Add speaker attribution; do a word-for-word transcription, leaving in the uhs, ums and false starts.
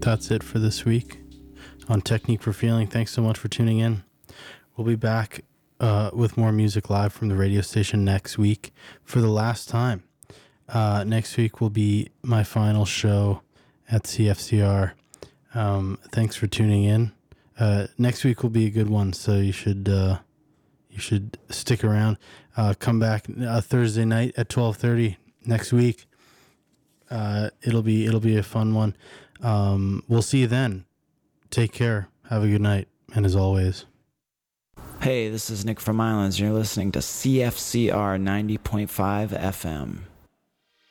Speaker 1: that's it for this week on Technique for Feeling. Thanks so much for tuning in. We'll be back uh, with more music live from the radio station next week for the last time. Uh, next week will be my final show at C F C R. Um, thanks for tuning in. Uh, next week will be a good one, so you should uh, you should stick around. Uh, come back uh, Thursday night at twelve thirty next week. Uh, it'll be it'll be a fun one. Um, we'll see you then. Take care. Have a good night. And as always.
Speaker 2: Hey, this is Nick from Islands. You're listening to C F C R ninety point five F M.